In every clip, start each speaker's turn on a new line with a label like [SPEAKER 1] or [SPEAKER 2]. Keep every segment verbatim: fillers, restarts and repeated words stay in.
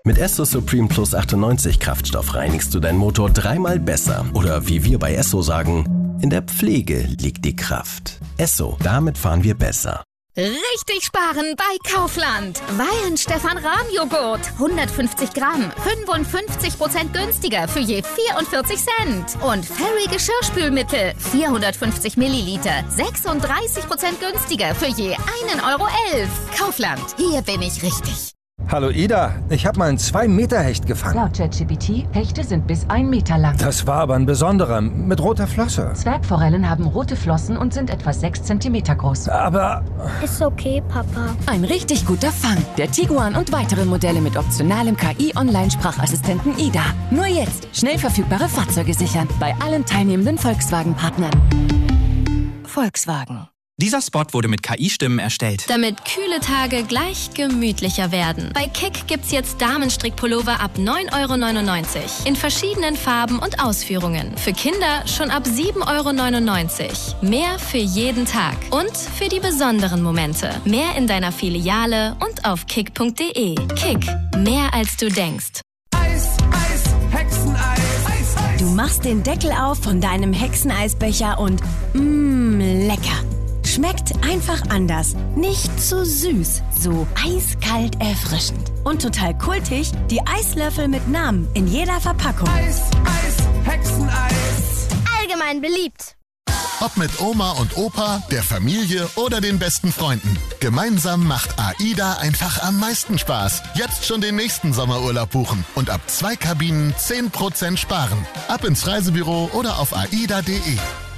[SPEAKER 1] Mit Esso Supreme Plus achtundneunzig Kraftstoff reinigst du deinen Motor dreimal besser. Oder wie wir bei Esso sagen, in der Pflege liegt die Kraft. Esso, damit fahren wir besser.
[SPEAKER 2] Richtig sparen bei Kaufland. Weihenstephan-Rahm-Joghurt. hundertfünfzig Gramm. fünfundfünfzig Prozent günstiger für je vierundvierzig Cent. Und Fairy Geschirrspülmittel. vierhundertfünfzig Milliliter. sechsunddreißig Prozent günstiger für je einen Euro elf. Kaufland. Hier bin ich richtig.
[SPEAKER 3] Hallo Ida, ich habe mal einen zwei Meter Hecht gefangen.
[SPEAKER 4] Laut ChatGPT, Hechte sind bis ein Meter lang.
[SPEAKER 3] Das war aber ein besonderer, mit roter Flosse.
[SPEAKER 4] Zwergforellen haben rote Flossen und sind etwa sechs Zentimeter groß.
[SPEAKER 3] Aber...
[SPEAKER 5] Ist okay, Papa.
[SPEAKER 6] Ein richtig guter Fang. Der Tiguan und weitere Modelle mit optionalem K I-Online-Sprachassistenten Ida. Nur jetzt schnell verfügbare Fahrzeuge sichern. Bei allen teilnehmenden Volkswagen-Partnern. Volkswagen.
[SPEAKER 7] Dieser Spot wurde mit K I-Stimmen erstellt.
[SPEAKER 8] Damit kühle Tage gleich gemütlicher werden. Bei Kick gibt's jetzt Damenstrickpullover ab neun Euro neunundneunzig. In verschiedenen Farben und Ausführungen. Für Kinder schon ab sieben Euro neunundneunzig. Mehr für jeden Tag. Und für die besonderen Momente. Mehr in deiner Filiale und auf kick punkt de. Kick. Mehr als du denkst.
[SPEAKER 9] Eis, Eis, Hexeneis. Eis, Eis.
[SPEAKER 6] Du machst den Deckel auf von deinem Hexeneisbecher und mmm, lecker. Schmeckt einfach anders. Nicht zu süß, so eiskalt erfrischend. Und total kultig, die Eislöffel mit Namen in jeder Verpackung.
[SPEAKER 9] Eis, Eis, Hexeneis.
[SPEAKER 5] Allgemein beliebt.
[SPEAKER 10] Ob mit Oma und Opa, der Familie oder den besten Freunden. Gemeinsam macht AIDA einfach am meisten Spaß. Jetzt schon den nächsten Sommerurlaub buchen und ab zwei Kabinen zehn Prozent sparen. Ab ins Reisebüro oder auf aida punkt de.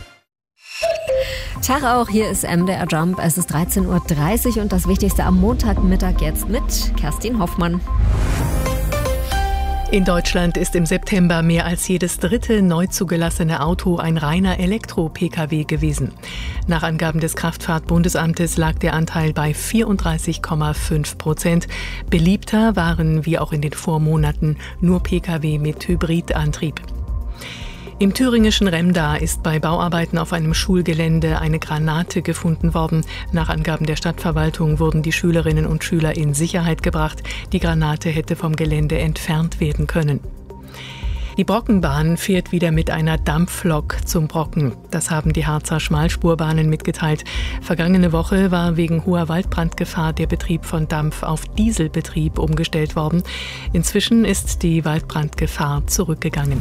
[SPEAKER 11] Tag auch, hier ist M D R Jump. Es ist dreizehn Uhr dreißig und das Wichtigste am Montagmittag jetzt mit Kerstin Hoffmann.
[SPEAKER 12] In Deutschland ist im September mehr als jedes dritte neu zugelassene Auto ein reiner Elektro-P K W gewesen. Nach Angaben des Kraftfahrtbundesamtes lag der Anteil bei vierunddreißig Komma fünf Prozent. Beliebter waren, wie auch in den Vormonaten, nur P K W mit Hybridantrieb. Im thüringischen Remda ist bei Bauarbeiten auf einem Schulgelände eine Granate gefunden worden. Nach Angaben der Stadtverwaltung wurden die Schülerinnen und Schüler in Sicherheit gebracht. Die Granate hätte vom Gelände entfernt werden können. Die Brockenbahn fährt wieder mit einer Dampflok zum Brocken. Das haben die Harzer Schmalspurbahnen mitgeteilt. Vergangene Woche war wegen hoher Waldbrandgefahr der Betrieb von Dampf auf Dieselbetrieb umgestellt worden. Inzwischen ist die Waldbrandgefahr zurückgegangen.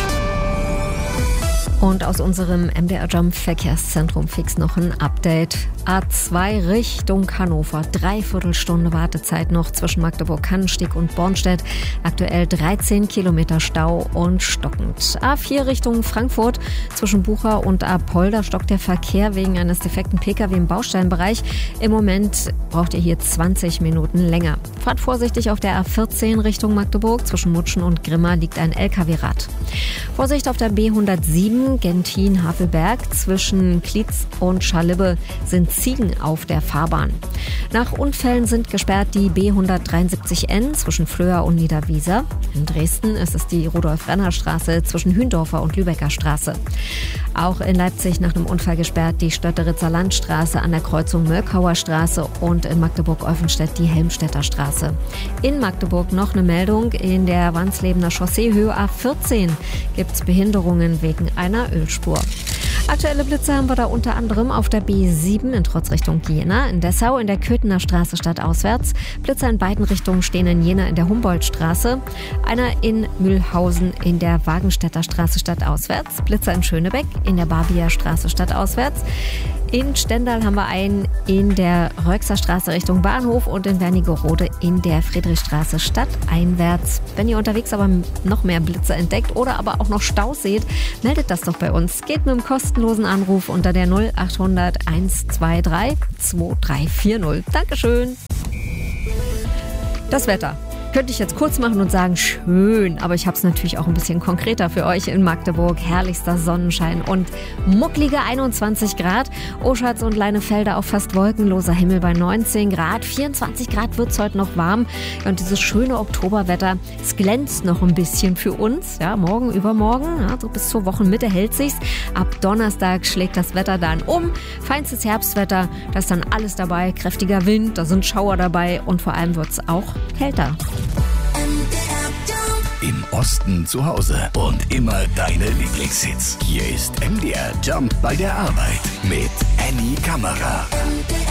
[SPEAKER 11] Und aus unserem M D R Jump Verkehrszentrum fix noch ein Update. A zwei Richtung Hannover. Dreiviertelstunde Wartezeit noch zwischen Magdeburg-Kannensteg und Bornstedt. Aktuell dreizehn Kilometer Stau und stockend. A vier Richtung Frankfurt. Zwischen Bucha und Apolda stockt der Verkehr wegen eines defekten P K W im Bausteinbereich. Im Moment braucht ihr hier zwanzig Minuten länger. Fahrt vorsichtig auf der A vierzehn Richtung Magdeburg. Zwischen Mutschen und Grimma liegt ein L K W-Rad. Vorsicht auf der B hundertsieben. Gentin-Havelberg. Zwischen Klietz und Scharlibbe sind Ziegen auf der Fahrbahn. Nach Unfällen sind gesperrt die B hundertdreiundsiebzig N zwischen Flöa und Niederwieser. In Dresden ist es die Rudolf-Renner-Straße zwischen Hündorfer und Lübecker Straße. Auch in Leipzig nach einem Unfall gesperrt die Stötteritzer Landstraße an der Kreuzung Mölkauer Straße und in Magdeburg-Olfenstedt die Helmstedter Straße. In Magdeburg noch eine Meldung. In der Wandslebener Chaussee Höhe A vierzehn gibt es Behinderungen wegen einer Ölspur. Aktuelle Blitze haben wir da unter anderem auf der B sieben in Trotz Richtung Jena, in Dessau in der Köthener Straße stadtauswärts. Blitze in beiden Richtungen stehen in Jena in der Humboldtstraße. Einer in Mühlhausen in der Wagenstädter Straße stadtauswärts. Blitzer in Schönebeck in der Barbier Straße stadtauswärts. In Stendal haben wir einen in der Röxer Straße Richtung Bahnhof und in Wernigerode in der Friedrichstraße stadteinwärts. Wenn ihr unterwegs aber noch mehr Blitze entdeckt oder aber auch noch Staus seht, meldet das doch bei uns. Geht mit einem kostenlosen Anruf unter der null achthundert eins zwei drei zwei drei vier null. Dankeschön. Das Wetter. Könnte ich jetzt kurz machen und sagen, schön, aber ich habe es natürlich auch ein bisschen konkreter für euch in Magdeburg. Herrlichster Sonnenschein und mucklige einundzwanzig Grad. Oschatz und Leinefelder auf fast wolkenloser Himmel bei neunzehn Grad. vierundzwanzig Grad wird es heute noch warm. Und dieses schöne Oktoberwetter, es glänzt noch ein bisschen für uns. Ja, morgen, übermorgen, ja, so bis zur Wochenmitte hält sich's. Ab Donnerstag schlägt das Wetter dann um. Feinstes Herbstwetter, da ist dann alles dabei. Kräftiger Wind, da sind Schauer dabei und vor allem wird es auch kälter.
[SPEAKER 13] M D Pfosten zu Hause und immer deine Lieblingshits. Hier ist M D R Jump bei der Arbeit mit Annie Kammerer.